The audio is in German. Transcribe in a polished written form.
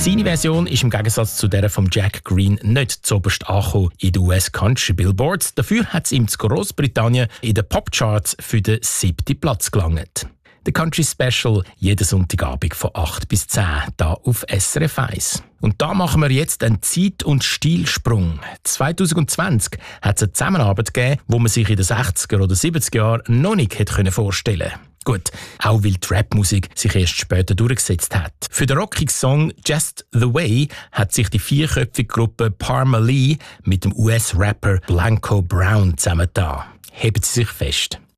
Seine Version ist im Gegensatz zu der von Jack Green nicht zuoberst angekommen in den US Country Billboards. Dafür hat es ihm zu Großbritannien in den Popcharts für den 7. Platz gelangt. Der Country Special jeden Sonntagabend von 8 bis 10 hier auf SRF 1. Und da machen wir jetzt einen Zeit- und Stilsprung. 2020 hat es eine Zusammenarbeit gegeben, wo man sich in den 60er oder 70er Jahren noch nicht hätte vorstellen können. Gut, auch weil die Rap-Musik sich erst später durchgesetzt hat. Für den rockigen Song «Just the Way» hat sich die vierköpfige Gruppe Parma Lee mit dem US-Rapper Blanco Brown zusammengetan. Heben Sie sich fest.